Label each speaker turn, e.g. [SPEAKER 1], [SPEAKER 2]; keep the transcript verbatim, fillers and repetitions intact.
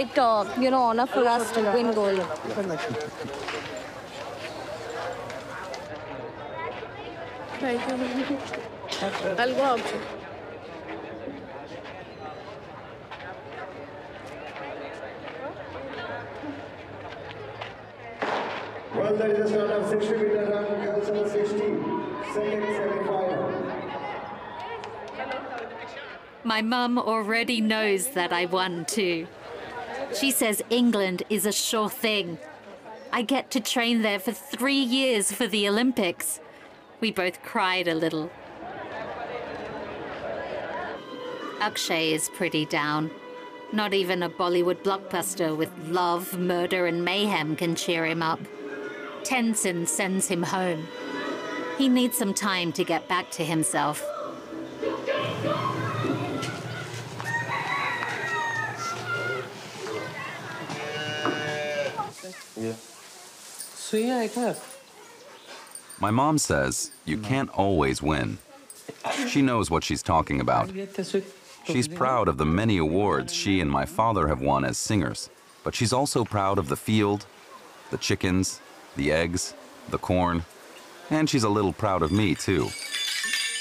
[SPEAKER 1] great, uh, you know, honor for us to win gold.
[SPEAKER 2] I'll go out.
[SPEAKER 3] Well, there is a start of sixty meter run, girls over sixty, second semi-final.
[SPEAKER 4] My mum already knows that I won too. She says England is a sure thing. I get to train there for three years for the Olympics. We both cried a little. Akshay is pretty down. Not even a Bollywood blockbuster with love, murder and mayhem can cheer him up. Tenzin sends him home. He needs some time to get back to himself.
[SPEAKER 5] My mom says you can't always win. She knows what she's talking about. She's proud of the many awards she and my father have won as singers, but she's also proud of the field, the chickens, the eggs, the corn, and she's a little proud of me too.